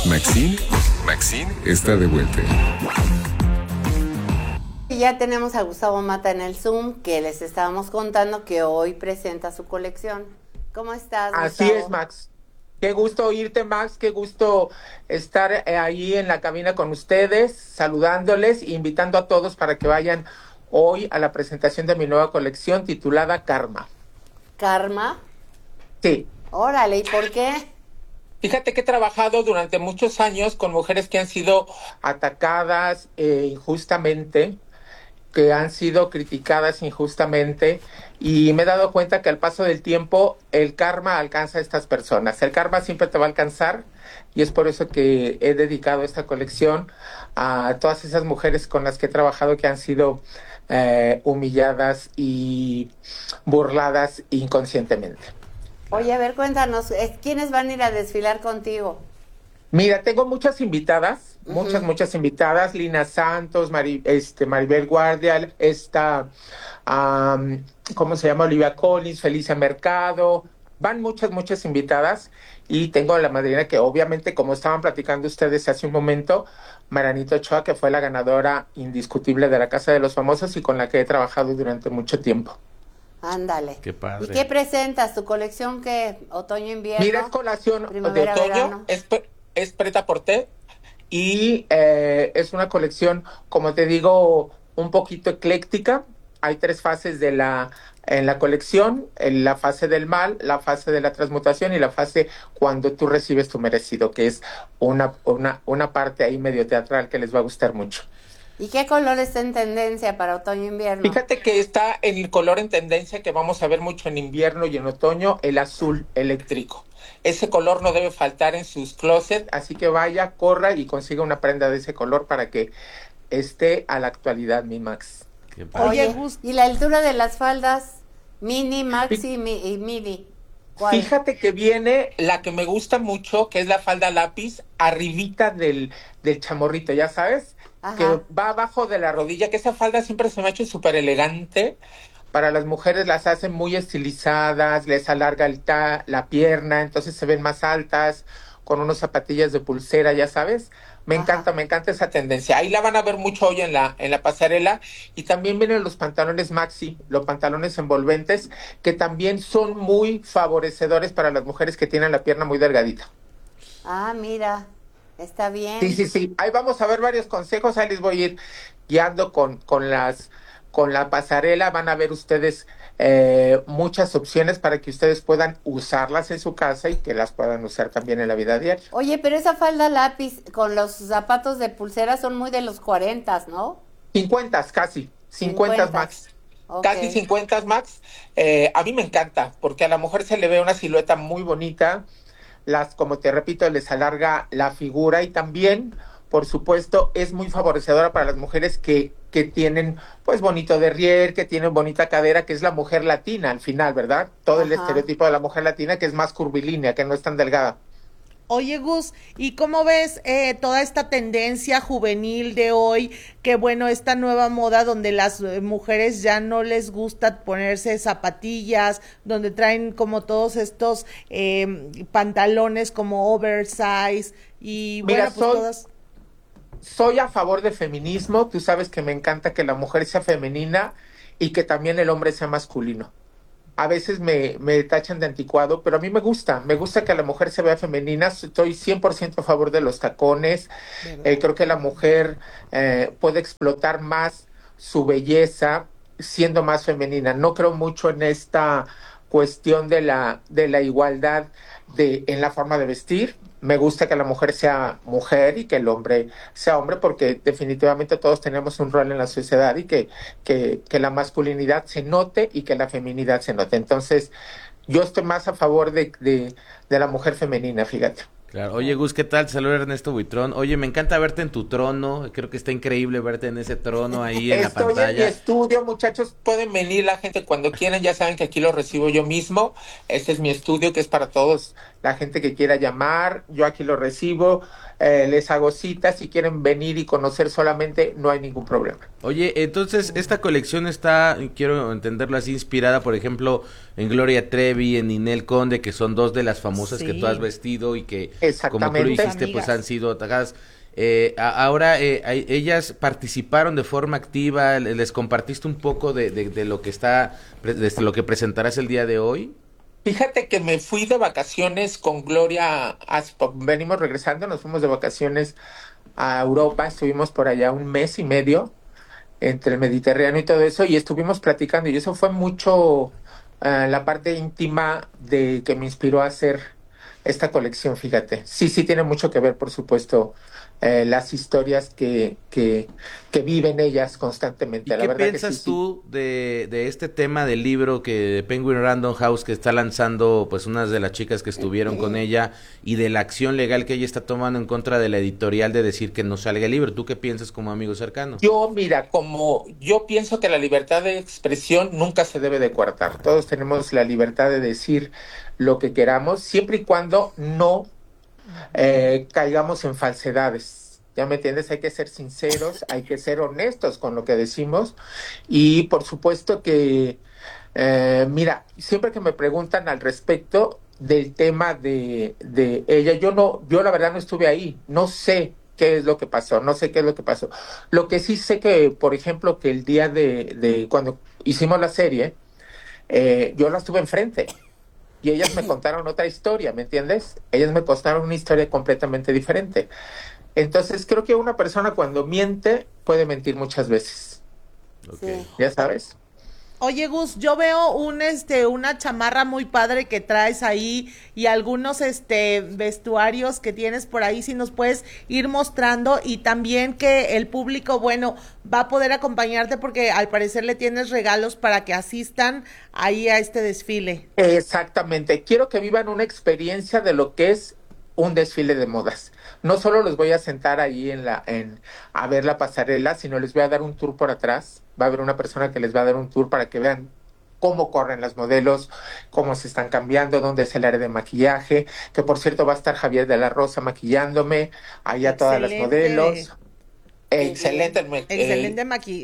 Maxine está de vuelta. Ya tenemos a Gustavo Mata en el Zoom, que les estábamos contando que hoy presenta su colección. ¿Cómo estás, Gustavo? Así es, Max. Qué gusto oírte, Max. Qué gusto estar ahí en la cabina con ustedes, saludándoles e invitando a todos para que vayan hoy a la presentación de mi nueva colección titulada Karma. ¿Karma? Sí. Órale, ¿y por qué? Fíjate que he trabajado durante muchos años con mujeres que han sido atacadas injustamente, que han sido criticadas injustamente, y me he dado cuenta que al paso del tiempo el karma alcanza a estas personas. El karma siempre te va a alcanzar, y es por eso que he dedicado esta colección a todas esas mujeres con las que he trabajado que han sido humilladas y burladas inconscientemente. Oye, a ver, cuéntanos, ¿quiénes van a ir a desfilar contigo? Mira, tengo muchas invitadas, muchas invitadas, Lina Santos, Maribel Guardia, ¿cómo se llama? Olivia Collins, Felicia Mercado, van muchas invitadas, y tengo la madrina que obviamente, como estaban platicando ustedes hace un momento, Maranito Ochoa, que fue la ganadora indiscutible de la Casa de los Famosos y con la que he trabajado durante mucho tiempo. Ándale. Qué padre. ¿Y qué presentas? ¿Tu colección qué? ¿Otoño-invierno? Mira, es colación de ¿Primavera, otoño, verano? es prêt-à-porter, y es una colección, como te digo, un poquito ecléctica. Hay 3 fases en la colección: la fase del mal, la fase de la transmutación y la fase cuando tú recibes tu merecido, que es una parte ahí medio teatral que les va a gustar mucho. ¿Y qué color está en tendencia para otoño-invierno? Fíjate que está en el color en tendencia que vamos a ver mucho en invierno y en otoño, el azul eléctrico. Ese color no debe faltar en sus closets, así que vaya, corra y consiga una prenda de ese color para que esté a la actualidad, mi Max. Qué padre. Oye, ¿y la altura de las faldas? Mini, maxi y midi. ¿Cuál? Fíjate que viene la que me gusta mucho, que es la falda lápiz, arribita del chamorrito, ya sabes, Ajá. que va abajo de la rodilla, que esa falda siempre se me ha hecho súper elegante. Para las mujeres las hacen muy estilizadas, les alarga la pierna, entonces se ven más altas, con unas zapatillas de pulsera, ya sabes. Me encanta esa tendencia. Ahí la van a ver mucho hoy en la pasarela. Y también vienen los pantalones maxi, los pantalones envolventes, que también son muy favorecedores para las mujeres que tienen la pierna muy delgadita. Ah, mira, está bien. Sí. Ahí vamos a ver varios consejos. Ahí les voy a ir guiando con la pasarela. Van a ver ustedes muchas opciones para que ustedes puedan usarlas en su casa y que las puedan usar también en la vida diaria. Oye, pero esa falda lápiz con los zapatos de pulsera son muy de los 40, ¿no? 50 casi, 50 max. Okay. Casi 50 max. A mí me encanta porque a la mujer se le ve una silueta muy bonita. Como te repito, les alarga la figura, y también, por supuesto, es muy favorecedora para las mujeres que tienen pues bonito derrier, que tienen bonita cadera, que es la mujer latina al final, ¿verdad? Todo el estereotipo de la mujer latina, que es más curvilínea, que no es tan delgada. Oye, Gus, ¿y cómo ves toda esta tendencia juvenil de hoy? Que bueno, esta nueva moda donde las mujeres ya no les gusta ponerse zapatillas, donde traen como todos estos pantalones como oversize y Mira, bueno, pues todas... Soy a favor del feminismo. Tú sabes que me encanta que la mujer sea femenina y que también el hombre sea masculino. A veces me tachan de anticuado, pero a mí me gusta que la mujer se vea femenina. Estoy 100% a favor de los tacones. Creo que la mujer puede explotar más su belleza siendo más femenina. No creo mucho en esta cuestión de la igualdad en la forma de vestir. Me gusta que la mujer sea mujer y que el hombre sea hombre, porque definitivamente todos tenemos un rol en la sociedad, y que la masculinidad se note y que la feminidad se note. Entonces, yo estoy más a favor de la mujer femenina, fíjate. Claro. Oye, Gus, ¿qué tal? Saludos, Ernesto Buitrón. Oye, me encanta verte en tu trono. Creo que está increíble verte en ese trono ahí en la pantalla. Estoy en mi estudio, muchachos. Pueden venir la gente cuando quieran. Ya saben que aquí lo recibo yo mismo. Este es mi estudio, que es para todas la gente que quiera llamar, yo aquí lo recibo, les hago citas, si quieren venir y conocer solamente, no hay ningún problema. Oye, entonces esta colección está, quiero entenderlo así, inspirada, por ejemplo, en Gloria Trevi, en Ninel Conde, que son dos de las famosas que tú has vestido y que, como tú lo dijiste, pues han sido atacadas. Ahora, ellas participaron de forma activa, les compartiste un poco de lo que está, de lo que presentarás el día de hoy. Fíjate que me fui de vacaciones con Gloria, venimos regresando, nos fuimos de vacaciones a Europa, estuvimos por allá un mes y medio, entre el Mediterráneo y todo eso, y estuvimos platicando, y eso fue mucho la parte íntima de que me inspiró a hacer esta colección, fíjate. Sí, sí tiene mucho que ver, por supuesto, las historias que viven ellas constantemente. ¿Y la qué verdad piensas que sí, tú de este tema del libro que de Penguin Random House que está lanzando pues unas de las chicas que estuvieron con ella y de la acción legal que ella está tomando en contra de la editorial de decir que no salga el libro? ¿Tú qué piensas como amigo cercano? Mira, como yo pienso que la libertad de expresión nunca se debe de coartar. Todos tenemos la libertad de decir lo que queramos, siempre y cuando no caigamos en falsedades. ¿Ya me entiendes? Hay que ser sinceros, hay que ser honestos con lo que decimos y por supuesto que, mira, siempre que me preguntan al respecto del tema de ella, yo la verdad no estuve ahí, no sé qué es lo que pasó, no sé qué es lo que pasó. Lo que sí sé que, por ejemplo, que el día de cuando hicimos la serie, yo la estuve enfrente. Y ellas me contaron otra historia, ¿me entiendes? Ellas me contaron una historia completamente diferente. Entonces, creo que una persona cuando miente puede mentir muchas veces. Okay. Sí. ¿Ya sabes? Oye, Gus, yo veo una chamarra muy padre que traes ahí y algunos vestuarios que tienes por ahí, si nos puedes ir mostrando, y también que el público, bueno, va a poder acompañarte porque al parecer le tienes regalos para que asistan ahí a este desfile. Exactamente. Quiero que vivan una experiencia de lo que es un desfile de modas. No solo los voy a sentar ahí a ver la pasarela, sino les voy a dar un tour por atrás. Va a haber una persona que les va a dar un tour para que vean cómo corren las modelos, cómo se están cambiando, dónde es el área de maquillaje, que por cierto va a estar Javier de la Rosa maquillándome, allá todas las modelos. Excelente. Excelente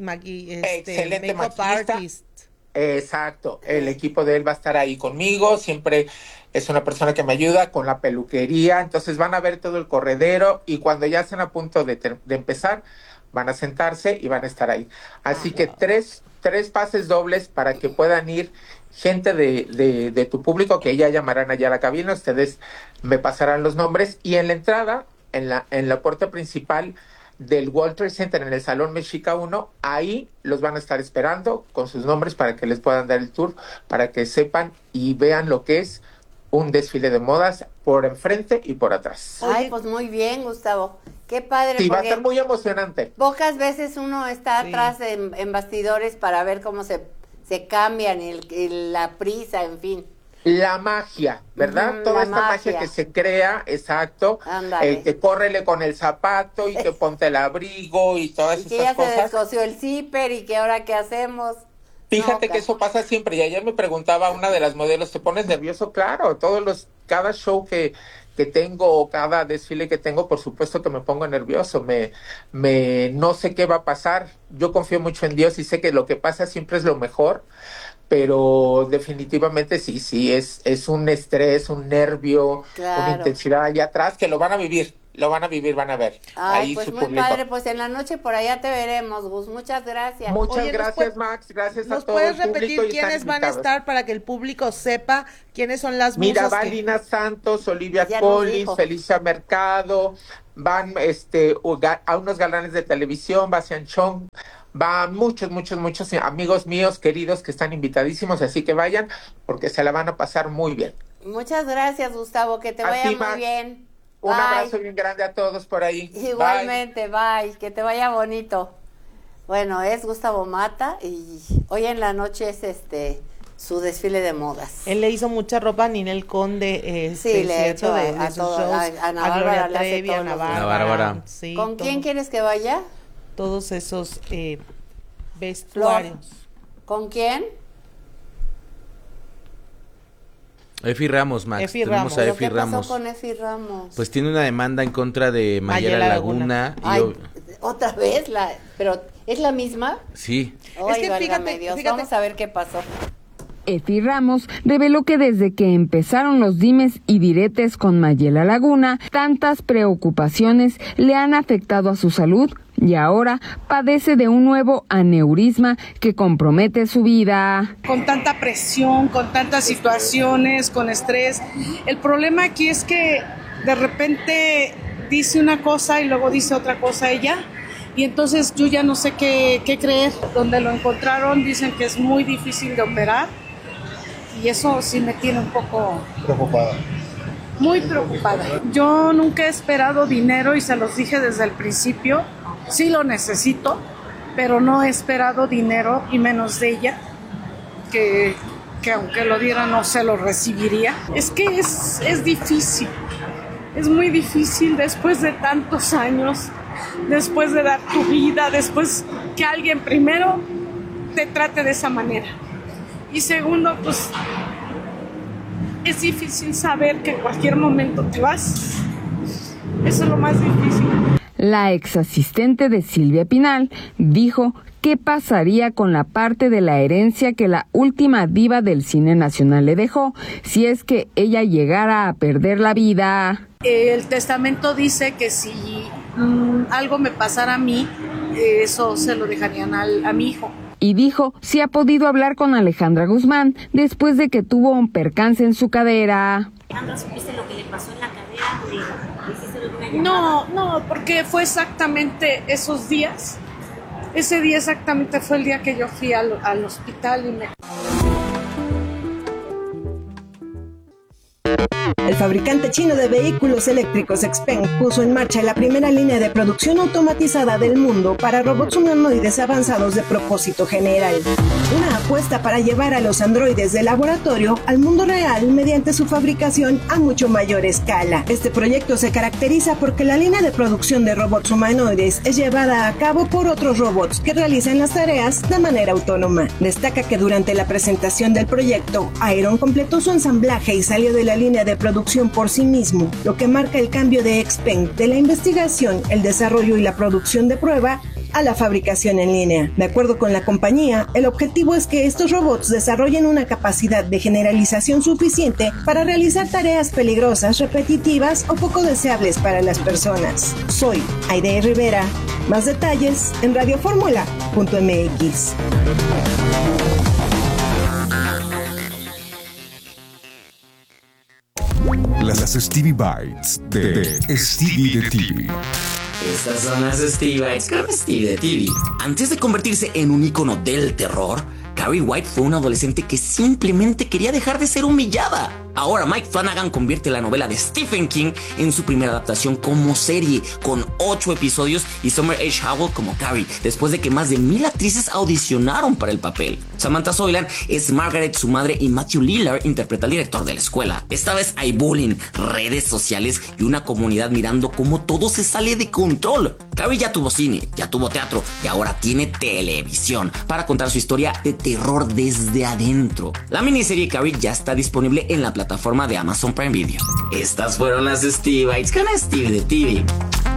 excelente makeup maquillista. artist. Exacto, el equipo de él va a estar ahí conmigo, siempre es una persona que me ayuda con la peluquería, entonces van a ver todo el corredero y cuando ya estén a punto de empezar, van a sentarse y van a estar ahí. Así que tres pases dobles para que puedan ir gente de tu público, que ya llamarán allá a la cabina, ustedes me pasarán los nombres y en la entrada, en la puerta principal del World Trade Center, en el Salón Mexica 1, ahí los van a estar esperando con sus nombres para que les puedan dar el tour, para que sepan y vean lo que es un desfile de modas por enfrente y por atrás. Ay, pues muy bien, Gustavo. Qué padre. Sí, va a estar muy emocionante. Pocas veces uno está atrás en bastidores para ver cómo se cambian, la prisa, en fin. La magia, ¿verdad? Toda esta magia que se crea, exacto. Que córrele con el zapato y que ponte el abrigo y todas esas cosas. Y que ya se descosió el zipper y que ahora qué hacemos. Fíjate que eso pasa siempre. Y ayer me preguntaba una de las modelos, ¿te pones nervioso? Claro, cada show que tengo o cada desfile que tengo, por supuesto que me pongo nervioso. No sé qué va a pasar. Yo confío mucho en Dios y sé que lo que pasa siempre es lo mejor. Pero definitivamente sí, es un estrés, un nervio, una intensidad allá atrás que lo van a vivir, van a ver. Ay, ahí pues su muy público. padre, pues en la noche por allá te veremos, Gus. Muchas gracias. Muchas gracias, Max, gracias a todo el público. ¿Nos puedes repetir quiénes van a estar para que el público sepa quiénes son las musas? Mira, va Lina Santos, Olivia Collins, Felicia Mercado, van a unos galanes de televisión, Bastian Chong, van muchos amigos míos queridos que están invitadísimos, así que vayan porque se la van a pasar muy bien. Muchas gracias, Gustavo, que te vaya muy bien. Un abrazo bien grande a todos por ahí. Igualmente, bye, que te vaya bonito. Bueno, es Gustavo Mata y hoy en la noche es su desfile de modas. Él le hizo mucha ropa a Ninel Conde, sí, le ha hecho de sus shows, a Gloria Trevi, a Bárbara. Sí, ¿Con quién quieres que vaya? Todos esos vestuarios. ¿Con quién? Efi Ramos, Max. Efi Ramos. Tenemos a Efi ¿Qué Ramos. pasó con Efi Ramos? Pues tiene una demanda en contra de Mayela Laguna. Ay, otra vez, pero ¿es la misma? Sí. Ay, es que fíjate, Dios, vamos a ver qué pasó. Efi Ramos reveló que desde que empezaron los dimes y diretes con Mayela Laguna, tantas preocupaciones le han afectado a su salud y ahora padece de un nuevo aneurisma que compromete su vida. Con tanta presión, con tantas situaciones, con estrés. El problema aquí es que de repente dice una cosa y luego dice otra cosa ella. Y entonces yo ya no sé qué creer. Donde lo encontraron dicen que es muy difícil de operar. Y eso sí me tiene un poco preocupada. Muy preocupada. Yo nunca he esperado dinero y se los dije desde el principio. Sí lo necesito, pero no he esperado dinero y menos de ella, que aunque lo diera no se lo recibiría. Es que es difícil, es muy difícil después de tantos años, después de dar tu vida, después que alguien primero te trate de esa manera. Y segundo, pues es difícil saber que en cualquier momento te vas. Eso es lo más difícil. La ex asistente de Silvia Pinal dijo qué pasaría con la parte de la herencia que la última diva del cine nacional le dejó si es que ella llegara a perder la vida. El testamento dice que si algo me pasara a mí, eso se lo dejarían a mi hijo. Y dijo si ha podido hablar con Alejandra Guzmán después de que tuvo un percance en su cadera. Alejandra, ¿supiste lo que le pasó en la cadera? No, porque fue exactamente esos días. Ese día exactamente fue el día que yo fui al hospital y me... El fabricante chino de vehículos eléctricos XPeng puso en marcha la primera línea de producción automatizada del mundo para robots humanoides avanzados de propósito general. Una apuesta para llevar a los androides de laboratorio al mundo real mediante su fabricación a mucho mayor escala. Este proyecto se caracteriza porque la línea de producción de robots humanoides es llevada a cabo por otros robots que realizan las tareas de manera autónoma. Destaca que durante la presentación del proyecto, Iron completó su ensamblaje y salió de la línea de producción por sí mismo, lo que marca el cambio de XPeng de la investigación, el desarrollo y la producción de prueba a la fabricación en línea. De acuerdo con la compañía, el objetivo es que estos robots desarrollen una capacidad de generalización suficiente para realizar tareas peligrosas, repetitivas o poco deseables para las personas. Soy Aide Rivera. Más detalles en radioformula.mx. Las Stevie Bites de Stevie de TV. Estas son las Stevie Bites con Stevie de TV. Antes de convertirse en un ícono del terror, Carrie White fue una adolescente que simplemente quería dejar de ser humillada. Ahora Mike Flanagan convierte la novela de Stephen King en su primera adaptación como serie, con 8 episodios y Summer H. Howell como Carrie, después de que más de 1000 actrices audicionaron para el papel. Samantha Soilan es Margaret, su madre, y Matthew Lillard interpreta al director de la escuela. Esta vez hay bullying, redes sociales y una comunidad mirando cómo todo se sale de control. Carrie ya tuvo cine, ya tuvo teatro y ahora tiene televisión para contar su historia de terror desde adentro. La miniserie Carrie ya está disponible en la plataforma de Amazon Prime Video. Estas fueron las Stevie Bites con Stevie de TV.